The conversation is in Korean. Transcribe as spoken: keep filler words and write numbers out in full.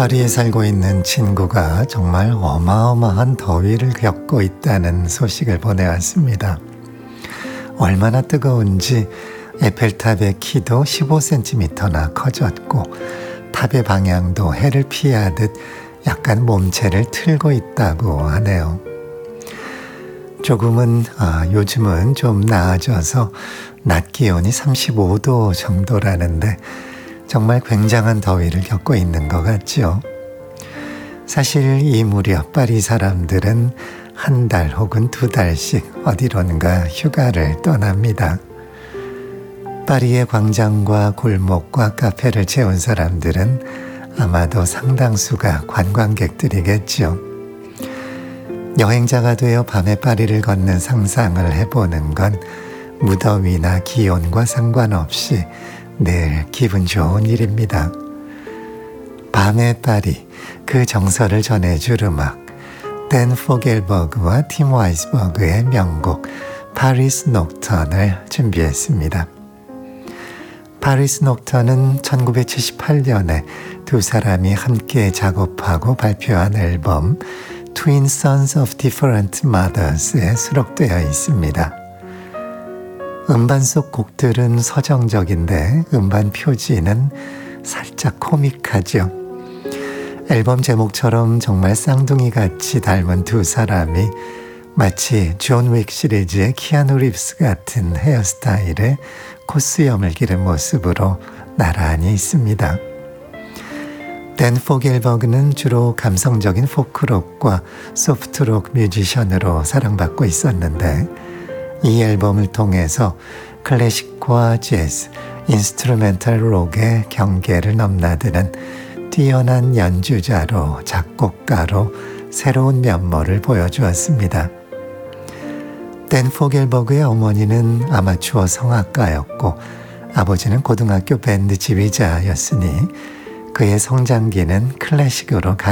파리에 살고 있는 친구가 정말 어마어마한 더위를 겪고 있다는 소식을 보내왔습니다. 얼마나 뜨거운지 에펠탑의 키도 십오 센티미터나 커졌고 탑의 방향도 해를 피하듯 약간 몸체를 틀고 있다고 하네요. 조금은 아, 요즘은 좀 나아져서 낮 기온이 삼십오 도 정도라는데 정말 굉장한 더위를 겪고 있는 것 같죠. 사실 이 무렵 파리 사람들은 한 달 혹은 두 달씩 어디론가 휴가를 떠납니다. 파리의 광장과 골목과 카페를 채운 사람들은 아마도 상당수가 관광객들이겠죠. 여행자가 되어 밤에 파리를 걷는 상상을 해보는 건 무더위나 기온과 상관없이 늘 기분 좋은 일입니다. 밤의 파리, 그 정서를 전해줄 음악, 댄 포겔버그와 팀 와이스버그의 명곡 파리스 녹턴을 준비했습니다. 파리스 녹턴은 천구백칠십팔 년에 두 사람이 함께 작업하고 발표한 앨범 Twin Sons of Different Mothers에 수록되어 있습니다. 음반 속 곡들은 서정적인데 음반 표지는 살짝 코믹하죠. 앨범 제목처럼 정말 쌍둥이같이 닮은 두 사람이 마치 존 윅 시리즈의 키아누 리브스 같은 헤어스타일에 코스염을 기른 모습으로 나란히 있습니다. 댄 포겔버그는 주로 감성적인 포크록과 소프트록 뮤지션으로 사랑받고 있었는데 이 앨범을 통해서 클래식과 재즈, 인스트루멘탈 록의 경계를 넘나드는 뛰어난 연주자로 작곡가로 새로운 면모를 보여주었습니다. 댄 포겔버그의 어머니는 아마추어 성악가였고 아버지는 고등학교 밴드 지휘자였으니 그의 성장기는 클래식으로 가